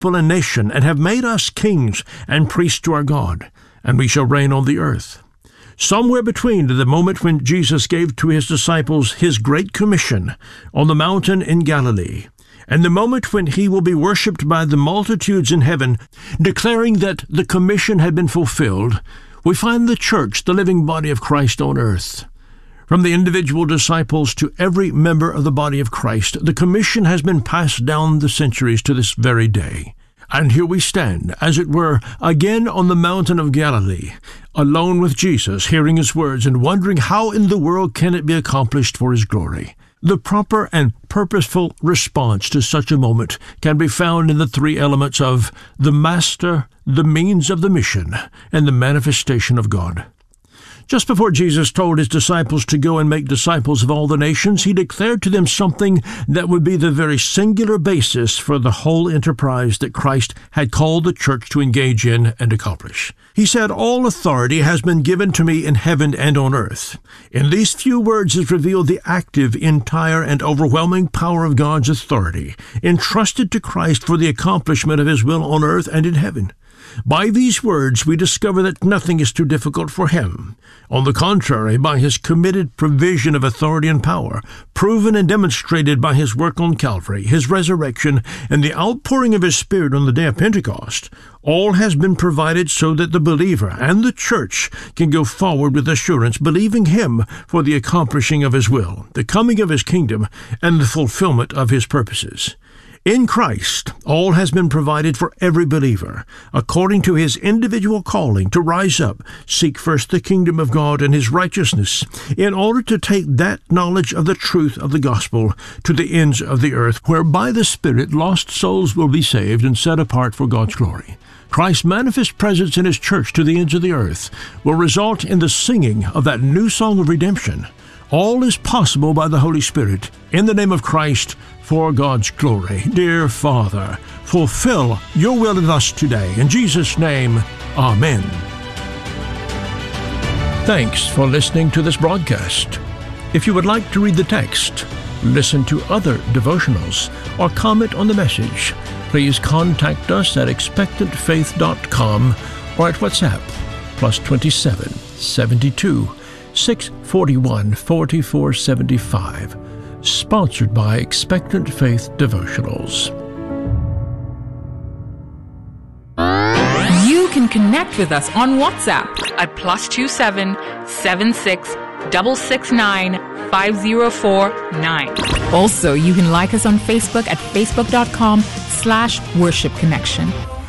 and nation, and have made us kings and priests to our God, and we shall reign on the earth. Somewhere between the moment when Jesus gave to his disciples his great commission on the mountain in Galilee, and the moment when he will be worshipped by the multitudes in heaven, declaring that the commission had been fulfilled, we find the church, the living body of Christ on earth. From the individual disciples to every member of the body of Christ, the commission has been passed down the centuries to this very day. And here we stand, as it were, again on the mountain of Galilee, alone with Jesus, hearing his words and wondering how in the world can it be accomplished for his glory. The proper and purposeful response to such a moment can be found in the three elements of the Master, the means of the mission, and the manifestation of God. Just before Jesus told his disciples to go and make disciples of all the nations, he declared to them something that would be the very singular basis for the whole enterprise that Christ had called the church to engage in and accomplish. He said, "All authority has been given to me in heaven and on earth." In these few words is revealed the active, entire, and overwhelming power of God's authority, entrusted to Christ for the accomplishment of his will on earth and in heaven. By these words we discover that nothing is too difficult for him. On the contrary, by his committed provision of authority and power, proven and demonstrated by his work on Calvary, his resurrection, and the outpouring of his Spirit on the day of Pentecost, all has been provided so that the believer and the church can go forward with assurance, believing him for the accomplishing of his will, the coming of his kingdom, and the fulfillment of his purposes. In Christ, all has been provided for every believer, according to his individual calling to rise up, seek first the kingdom of God and his righteousness, in order to take that knowledge of the truth of the gospel to the ends of the earth, where by the Spirit lost souls will be saved and set apart for God's glory. Christ's manifest presence in his church to the ends of the earth will result in the singing of that new song of redemption. All is possible by the Holy Spirit, in the name of Christ, for God's glory. Dear Father, fulfill your will in us today. In Jesus' name, amen. Thanks for listening to this broadcast. If you would like to read the text, listen to other devotionals, or comment on the message, please contact us at expectantfaith.com or at WhatsApp, +27 72 641 4475. Sponsored by Expectant Faith Devotionals. You can connect with us on WhatsApp at +27 76 669 5049. Also, you can like us on Facebook at facebook.com/worshipconnection.